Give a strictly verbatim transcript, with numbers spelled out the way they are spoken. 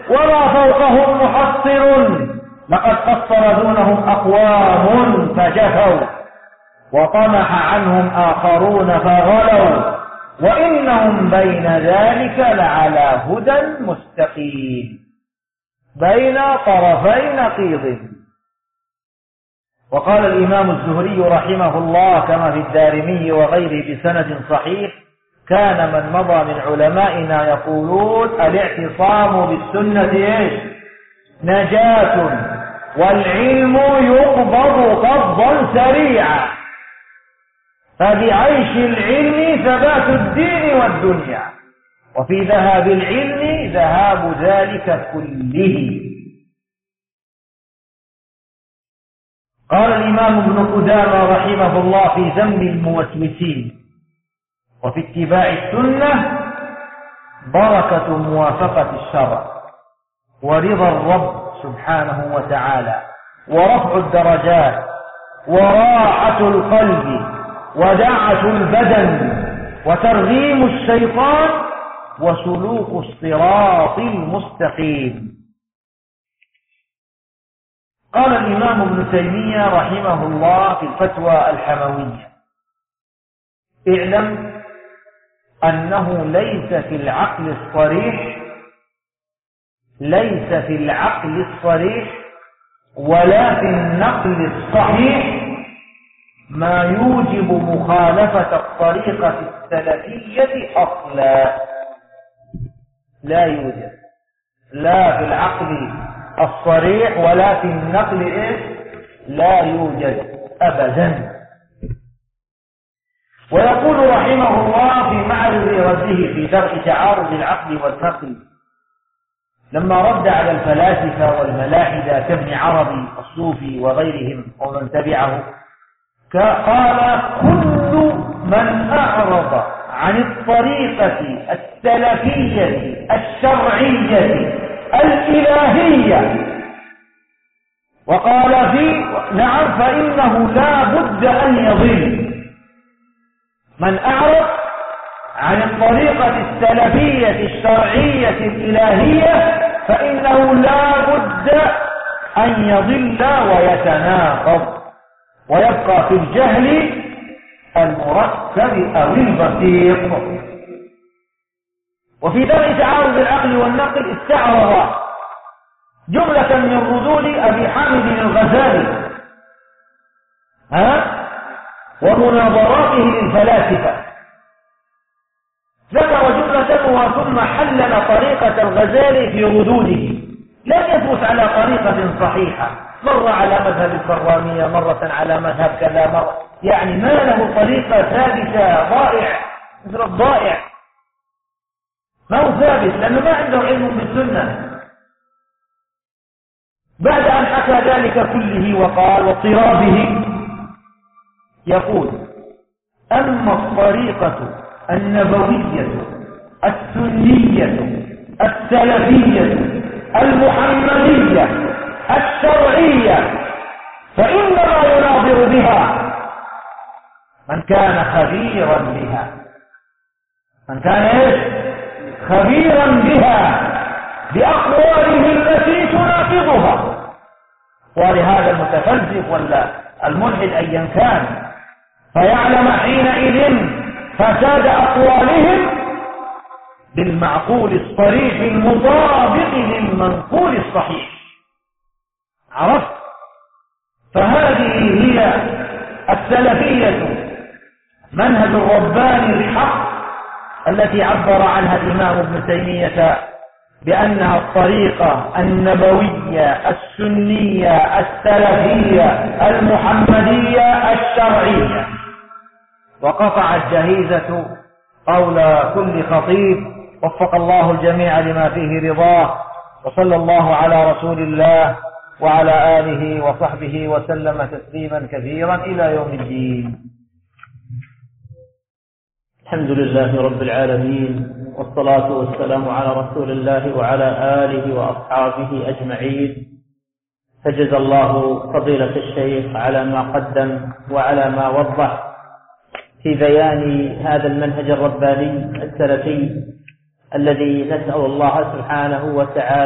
وما فوقهم محصر، لقد قصر دونهم أقوام فجفوا، وطمح عنهم آخرون فغلوا، وإنهم بين ذلك لعلى هدى مستقيم، بين طرفي نقيض. وقال الإمام الزهري رحمه الله كما في الدارمي وغيره بسند صحيح: كان من مضى من علمائنا يقولون الاعتصام بالسنة إيش؟ نجاة، والعلم يقبض قبضا سريعا، فبعيش العلم ثبات الدين والدنيا، وفي ذهاب العلم ذهاب ذلك كله. قال الإمام ابن قدامة رحمه الله في ذم الموسوسين: وفي اتباع السنة بركة موافقة الشرع، ورضا الرب سبحانه وتعالى، ورفع الدرجات، وراحة القلب، ودعة البدن، وترغيم الشيطان، وسلوك الصراط المستقيم. قال الإمام ابن تيمية رحمه الله في الفتوى الحموية: اعلم أنه ليس في العقل الصريح ليس في العقل الصريح ولا في النقل الصحيح ما يوجب مخالفة الطريقة السلفية أصلا. لا يوجد، لا في العقل الصريح ولا في النقل إيش؟ لا يوجد أبدا. ويقول رحمه الله في معرض رده في درء تعارض العقل والنقل لما رد على الفلاسفة والملاحدة كابن عربي الصوفي وغيرهم ومن تبعه، قال: كل من أعرض عن الطريقة السلفية الشرعية الإلهية وقال في نعم فإنه لا بد أن يضل. من أعرض عن الطريقة السلفية الشرعية الإلهية فإنه لا بد أن يضل ويتناقض ويبقى في الجهل المركب أو البسيط. وفي درء تعارض العقل والنقل استعرض جملة من ردود أبي حامد الغزالي ها ومناظراته للفلاسفة، ذكر جملة ثم حلل طريقة الغزالي في ردوده، لم يثبت على طريقة صحيحة، مرة على مذهب الكرامية، مرة على مذهب كذا، مرة يعني ما له طريقة ثابتة. ضائع مثل الضائع، ما هو ثابت لأنه ما عنده علم بالسنة. بعد أن حكى ذلك كله وقال واضطرابه يقول: أما الطريقة النبوية السنية السلفية المحمدية الشرعية فإنما يناظر بها من كان خبيرا بها من كان إيش؟ خبيرا بها بأقواله التي تناقضها. ولهذا المتفلسف ولا الملحد أيا كان فيعلم حينئذ فساد أقوالهم بالمعقول الصريح المطابق للمنقول الصحيح. عرفت؟ فهذه هي السلفية، منهج الرباني الحق التي عبر عنها الإمام ابن تيمية بأنها الطريقة النبوية السنية السلفية المحمدية الشرعية. وقطعت جهيزة قول كل خطيب، وفق الله الجميع لما فيه رضاه، وصلى الله على رسول الله وعلى آله وصحبه وسلم تسليما كثيرا إلى يوم الدين. الحمد لله رب العالمين، والصلاة والسلام على رسول الله وعلى آله وأصحابه أجمعين. فجزى الله فضيلة الشيخ على ما قدم وعلى ما وضح في بيان هذا المنهج الرباني السلفي الذي نسأل الله سبحانه وتعالى